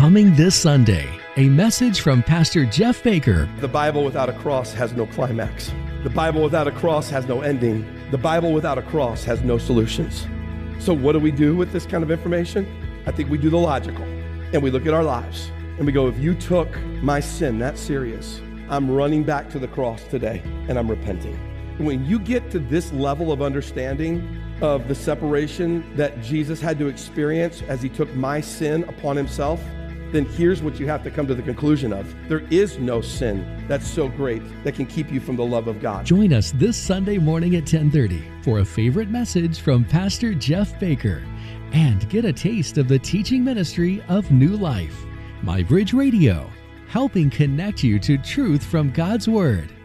Coming this Sunday, a message from Pastor Jeff Baker. The Bible without a cross has no climax. The Bible without a cross has no ending. The Bible without a cross has no solutions. So what do we do with this kind of information? I think we do the logical, and we look at our lives, and we go, if you took my sin that serious, I'm running back to the cross today, and I'm repenting. When you get to this level of understanding of the separation that Jesus had to experience as he took my sin upon himself, then here's what you have to come to the conclusion of. There is no sin that's so great that can keep you from the love of God. Join us this Sunday morning at 10:30 for a favorite message from Pastor Jeff Baker and get a taste of the teaching ministry of New Life. My Bridge Radio, helping connect you to truth from God's Word.